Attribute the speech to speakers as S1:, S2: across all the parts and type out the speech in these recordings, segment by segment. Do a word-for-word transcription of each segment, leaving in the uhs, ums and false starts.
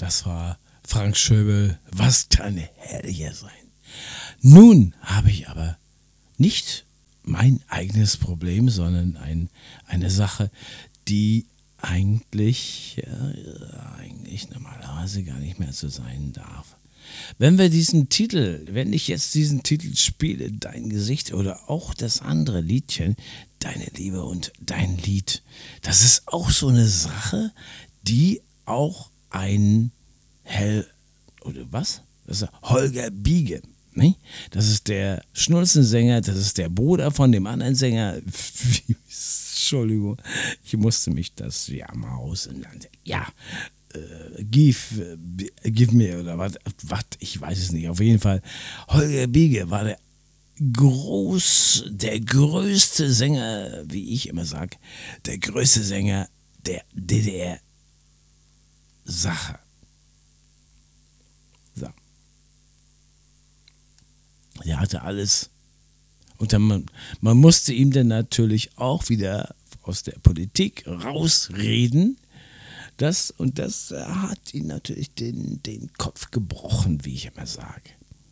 S1: Das war Frank Schöbel. Was kann herrlicher sein? Nun habe ich aber nicht mein eigenes Problem, sondern ein, eine Sache, die eigentlich, äh, eigentlich normalerweise gar nicht mehr so sein darf. Wenn wir diesen Titel, wenn ich jetzt diesen Titel spiele, Dein Gesicht oder auch das andere Liedchen, Deine Liebe und Dein Lied, das ist auch so eine Sache, die auch ein Hell, oder was? Das ist Holger Biege. Ne? Das ist der Schnulzensänger, das ist der Bruder von dem anderen Sänger. Entschuldigung, ich musste mich das ja mal aus. Ja, äh, give, äh, give me oder was, was, ich weiß es nicht. Auf jeden Fall, Holger Biege war der groß, der größte Sänger, wie ich immer sage, der größte Sänger der D D R-Sache. So. Er hatte alles. Und dann, man, man musste ihm dann natürlich auch wieder aus der Politik rausreden. Das, und das hat ihn natürlich den, den Kopf gebrochen, wie ich immer sage.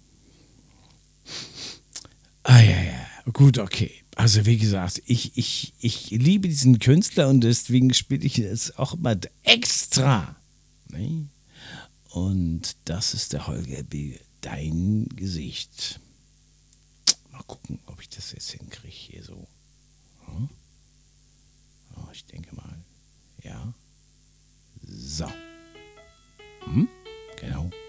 S1: Ah ja, ja, gut, okay. Also wie gesagt, ich, ich, ich liebe diesen Künstler und deswegen spiele ich jetzt auch immer extra. Ne? Und das ist der Holger B. Dein Gesicht. Mal gucken, ob ich das jetzt hinkriege hier so. Hm? Oh, ich denke mal, ja. So. Hm? Genau.